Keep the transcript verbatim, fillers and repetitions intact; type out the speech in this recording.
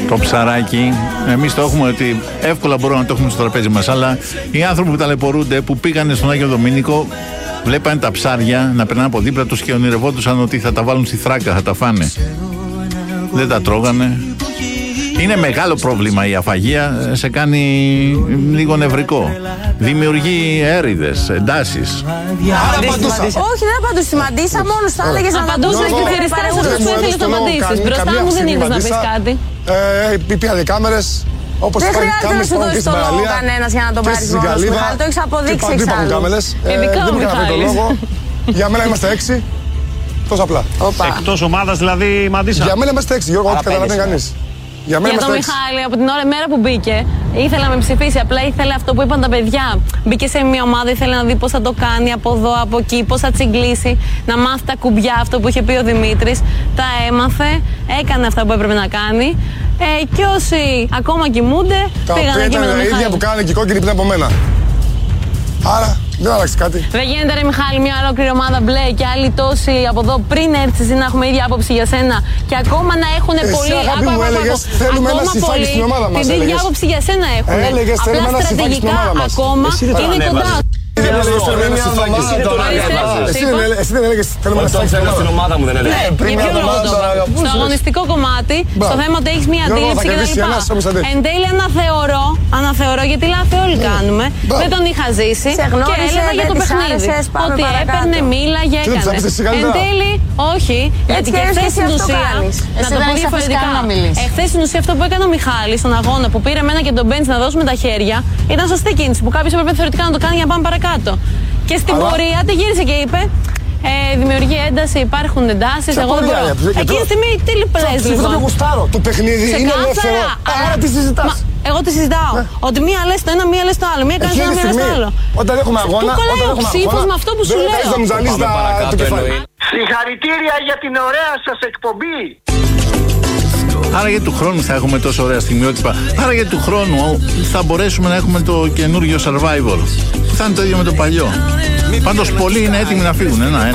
Το ψαράκι, εμείς το έχουμε ότι εύκολα μπορούμε να το έχουμε στο τραπέζι μας, αλλά οι άνθρωποι που ταλαιπωρούνται, που πήγανε στον Άγιο Δομήνικο, βλέπανε τα ψάρια να περνάνε από δίπλα τους και ονειρευόντουσαν ότι θα τα βάλουν στη θράκα, θα τα φάνε. Δεν τα τρώγανε. Είναι μεγάλο πρόβλημα η αφαγία, σε κάνει λίγο νευρικό. Δημιουργεί έρηδες, εντάσεις. Όχι, δεν απαντούσα. Μαντίσα μόνο θα έλεγε να απαντούσε και περιστάσει αυτό που ήθελε να απαντήσει. Μπροστά μου δεν είδε να πει κάτι. Πήγαν οι κάμερες. Όπως δεν χρειάζεται να σου δώσει το λόγο κανένας για να τον πάρεις μόνος, Μιχάλη, το έχεις αποδείξει εξάλλου. Ειδικά ο Μιχάλης. Για μένα είμαστε έξι, τόσο απλά. Εκτός ομάδας δηλαδή Μαντίσα. Για μένα είμαστε έξι, Γιώργο, ό,τι καταλαβαίνει κανείς. Για, για τον Μιχάλη, από την ώρα, μέρα που μπήκε, ήθελα να με ψηφίσει. Απλά ήθελε αυτό που είπαν τα παιδιά. Μπήκε σε μια ομάδα, ήθελε να δει πώς θα το κάνει από εδώ, από εκεί, πώς θα τσιγκλίσει, να μάθει τα κουμπιά, αυτό που είχε πει ο Δημήτρης. Τα έμαθε, έκανε αυτά που έπρεπε να κάνει. Ε, και όσοι ακόμα κοιμούνται, τα πήγαν εκεί με τον Μιχάλη. Τα ίδια που κάνανε και οι κόκκινοι πριν από μένα. Άρα, δεν άλλαξε κάτι. Δεν γίνεται ρε Μιχάλη, μια ολόκληρη ομάδα μπλε και άλλοι τόσοι από εδώ πριν έρθεις εσύ να έχουμε ίδια άποψη για σένα και ακόμα να έχουν πολύ. Αγάπη μου, έλεγες, θέλουμε ένα συμφάκι στην ομάδα μας. Την ίδια άποψη για σένα έχουν. Έλεγες, θέλουμε ένα συμφάκι στην ομάδα μας. Ακόμα είναι κοντά. Εσύ δεν έλεγες θέλουμε να συμφάκι στην ομάδα μου, δεν έλεγες. Στο αγωνιστικό κομμάτι, στο θέμα ότι έχεις μία αντίληψη και τα λοιπά. Εν τέλει αναθεωρώ, αναθεωρώ γιατί λάθη όλοι κάνουμε. Δεν τον είχα ζήσει και έλεγα για το παιχνίδι. Ότι έπαιρνε, μίλαγε, έκανε. Εν τέλει, όχι, γιατί και εχθές στην ουσία, να το πω διαφορετικά, εχθές στην ουσία αυτό που έκανε ο Μιχάλης στον αγώνα που πήρε εμένα και τον Μπέντς να δώσουμε τα χέρια, ήταν σωστή κίνηση που κάποιος έπρεπε θεωρητικά να το κάνει για να πάμε παρακάτω. Και στην αλλά... πορεία τη γύρισε και είπε ε, δημιουργεί ένταση, υπάρχουν εντάσεις, εγώ δεν μπορώ. Εκείνη τη στιγμή τι λες λοιπόν. Αυτό το γουστάρω, το παιχνίδι είναι ελεύθερο, άρα τι συζητάς. Εγώ τι συζητάω, ότι μία λες το ένα, μία λες το άλλο, μία κάνεις ένα, μία λες το άλλο. Όταν έχουμε αγώνα, του κολλάει ο ψήφος με αυτό που σου λέω. Συγχαρητήρια για την ωραία σας εκπομπή. Άρα για του χρόνου θα έχουμε τόσο ωραία στιγμιότυπα. Άρα για του χρόνου θα μπορέσουμε να έχουμε το καινούργιο Survivor. Θα είναι το ίδιο με το παλιό. Πάντως πολλοί είναι έτοιμοι να φύγουν. Ένα, ένα.